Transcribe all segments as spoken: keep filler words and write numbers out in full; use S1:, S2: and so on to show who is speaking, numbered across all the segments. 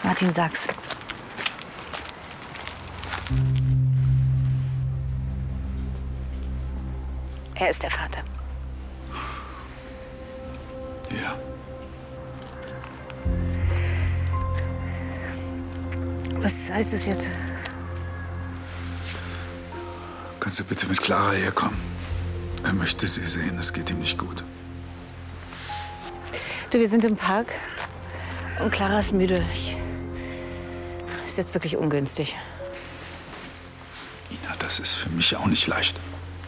S1: Martin, sag's. Er ist der Vater.
S2: Ja.
S1: Was heißt es jetzt?
S2: Kannst du bitte mit Clara herkommen? Er möchte sie sehen, es geht ihm nicht gut.
S1: Du, wir sind im Park und Clara ist müde. Ich... Ist jetzt wirklich ungünstig.
S2: Ina, das ist für mich auch nicht leicht.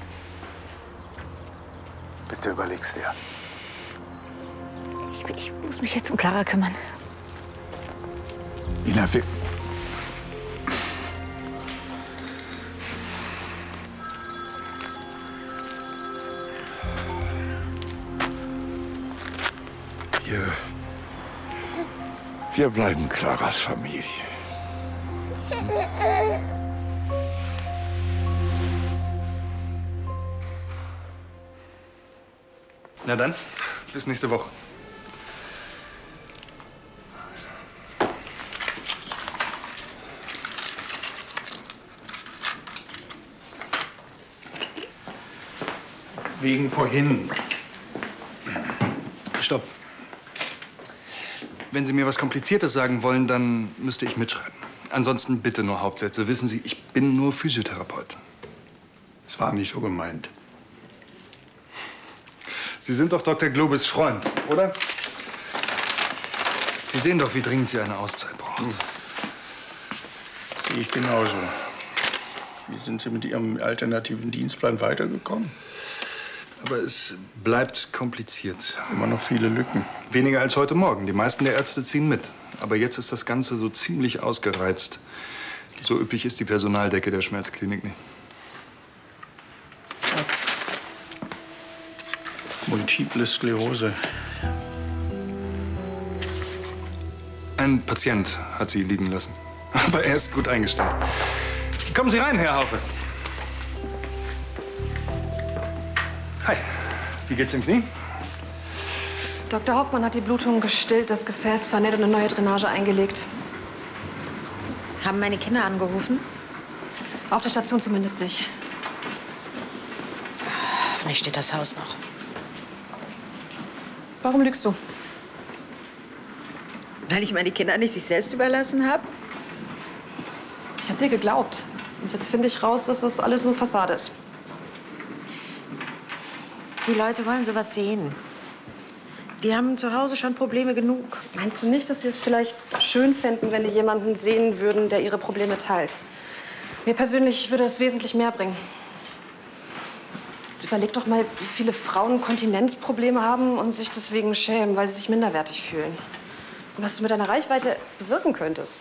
S2: Bitte überleg's dir.
S1: Ich, ich muss mich jetzt um Clara kümmern.
S2: Ina, wir...
S3: Wir, wir bleiben Claras Familie.
S4: Na dann, bis nächste Woche. Wegen vorhin. Stopp. Wenn Sie mir was Kompliziertes sagen wollen, dann müsste ich mitschreiben. Ansonsten bitte nur Hauptsätze. Wissen Sie, ich bin nur Physiotherapeut.
S3: Es war nicht so gemeint.
S4: Sie sind doch Doktor Globes Freund, oder? Sie sehen doch, wie dringend sie eine Auszeit braucht. Hm.
S3: Sehe ich genauso. Wie sind Sie mit Ihrem alternativen Dienstplan weitergekommen?
S4: Aber es bleibt kompliziert.
S3: Immer noch viele Lücken.
S4: Weniger als heute Morgen. Die meisten der Ärzte ziehen mit. Aber jetzt ist das Ganze so ziemlich ausgereizt. So üppig ist die Personaldecke der Schmerzklinik nicht.
S3: Ja. Multiple Sklerose.
S4: Ein Patient hat sie liegen lassen. Aber er ist gut eingestellt. Kommen Sie rein, Herr Haufe. Hi. Wie geht's dem Knie?
S5: Doktor Hoffmann hat die Blutung gestillt, das Gefäß vernäht und eine neue Drainage eingelegt.
S1: Haben meine Kinder angerufen?
S5: Auf der Station zumindest nicht.
S1: Vielleicht steht das Haus noch.
S5: Warum lügst du?
S1: Weil ich meine Kinder nicht sich selbst überlassen habe?
S5: Ich habe dir geglaubt. Und jetzt finde ich raus, dass das alles nur Fassade ist.
S1: Die Leute wollen sowas sehen. Die haben zu Hause schon Probleme genug.
S5: Meinst du nicht, dass sie es vielleicht schön fänden, wenn die jemanden sehen würden, der ihre Probleme teilt? Mir persönlich würde das wesentlich mehr bringen. Jetzt überleg doch mal, wie viele Frauen Kontinenzprobleme haben und sich deswegen schämen, weil sie sich minderwertig fühlen. Und was du mit deiner Reichweite bewirken könntest.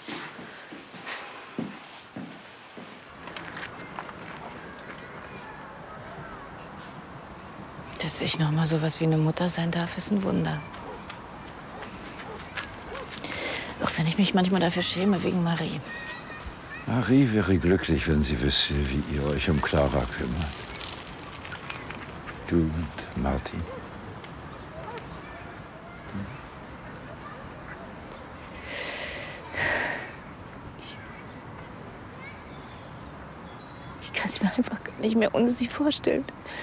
S1: Dass ich noch mal sowas wie eine Mutter sein darf, ist ein Wunder. Auch wenn ich mich manchmal dafür schäme, wegen Marie.
S3: Marie wäre glücklich, wenn sie wüsste, wie ihr euch um Clara kümmert. Du und Martin.
S1: Ich, ich kann es mir einfach gar nicht mehr ohne sie vorstellen.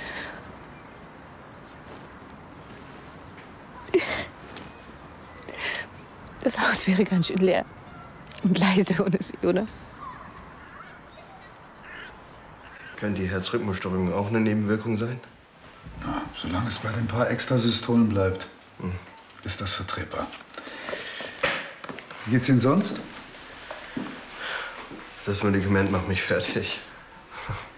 S1: Das Haus wäre ganz schön leer und leise ohne sie, oder?
S6: Kann die Herzrhythmusstörung auch eine Nebenwirkung sein?
S2: Na, solange es bei den paar Extrasystolen bleibt, hm. ist das vertretbar. Wie geht's Ihnen sonst?
S6: Das Medikament macht mich fertig.